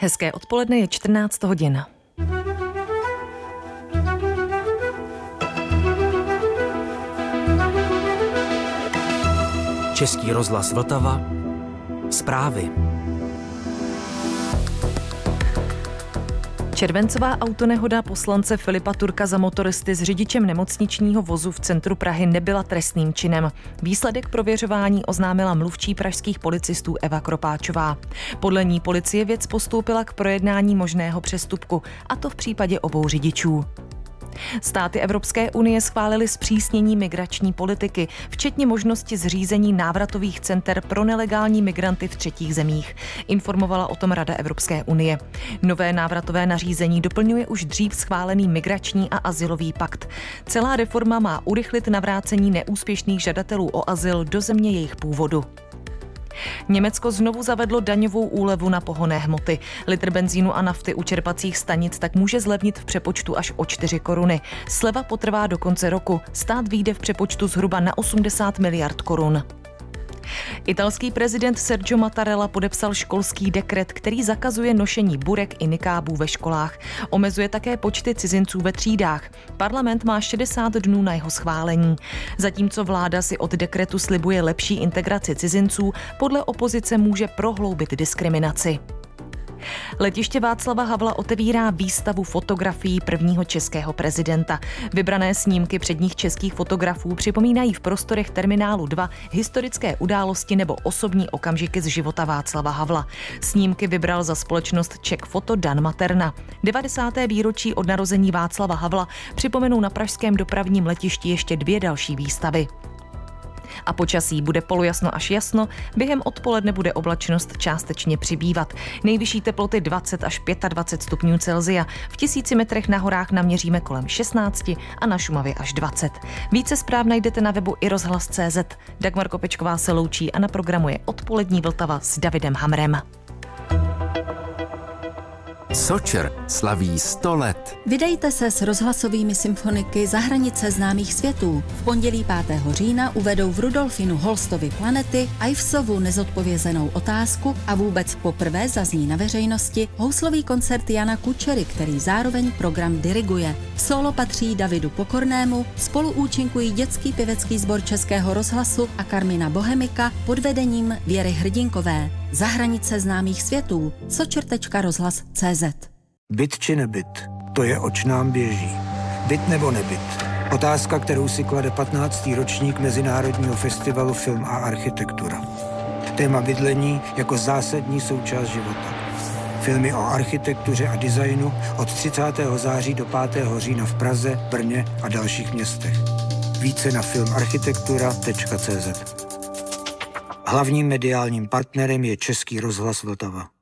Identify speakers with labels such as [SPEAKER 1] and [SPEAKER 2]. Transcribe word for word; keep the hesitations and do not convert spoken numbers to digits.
[SPEAKER 1] Hezké odpoledne, je čtrnáct hodin.
[SPEAKER 2] Český rozhlas Vltava. Zprávy.
[SPEAKER 1] Červencová autonehoda poslance Filipa Turka za motoristy s řidičem nemocničního vozu v centru Prahy nebyla trestným činem. Výsledek prověřování oznámila mluvčí pražských policistů Eva Kropáčová. Podle ní policie věc postoupila k projednání možného přestupku, a to v případě obou řidičů. Státy Evropské unie schválily zpřísnění migrační politiky, včetně možnosti zřízení návratových center pro nelegální migranty v třetích zemích. Informovala o tom Rada Evropské unie. Nové návratové nařízení doplňuje už dřív schválený migrační a azylový pakt. Celá reforma má urychlit navrácení neúspěšných žadatelů o azyl do země jejich původu. Německo znovu zavedlo daňovou úlevu na pohonné hmoty. Litr benzínu a nafty u čerpacích stanic tak může zlevnit v přepočtu až o čtyři koruny. Sleva potrvá do konce roku. Stát vyjde v přepočtu zhruba na osmdesát miliard korun. Italský prezident Sergio Mattarella podepsal školský dekret, který zakazuje nošení burek i nikábů ve školách. Omezuje také počty cizinců ve třídách. Parlament má šedesát dnů na jeho schválení. Zatímco vláda si od dekretu slibuje lepší integraci cizinců, podle opozice může prohloubit diskriminaci. Letiště Václava Havla otevírá výstavu fotografií prvního českého prezidenta. Vybrané snímky předních českých fotografů připomínají v prostorech terminálu dva historické události nebo osobní okamžiky z života Václava Havla. Snímky vybral za společnost Czech Foto Dan Materna. devadesáté výročí od narození Václava Havla připomenou na pražském dopravním letišti ještě dvě další výstavy. A počasí bude polojasno až jasno, během odpoledne bude oblačnost částečně přibývat. Nejvyšší teploty dvacet až dvacet pět stupňů Celsia. V tisíci metrech na horách naměříme kolem šestnáct a na Šumavě až dvacet. Více zpráv najdete na webu i rozhlas tečka cé zet. Dagmar Kopečková se loučí a na programu je Odpolední Vltava s Davidem Hamrem.
[SPEAKER 3] Sočer slaví sto let.
[SPEAKER 4] Vydejte se s rozhlasovými symfoniky za hranice známých světů. V pondělí pátého října uvedou v Rudolfinu Holstovi Planety Ivesovu nezodpovězenou otázku a vůbec poprvé zazní na veřejnosti houslový koncert Jana Kučery, který zároveň program diriguje. Solo patří Davidu Pokornému, spolu účinkují dětský pěvecký sbor Českého rozhlasu a Karmina Bohemika pod vedením Věry Hrdinkové. Za hranice známých světů. sočer tečka rozhlas tečka cé zet.
[SPEAKER 5] Byt či nebyt? To je, oč nám běží. Byt nebo nebyt? Otázka, kterou si klade patnáctý ročník Mezinárodního festivalu Film a architektura. Téma bydlení jako zásadní součást života. Filmy o architektuře a designu od třicátého září do pátého října v Praze, Brně a dalších městech. Více na filmarchitektura tečka cé zet. Hlavním mediálním partnerem je Český rozhlas Vltava.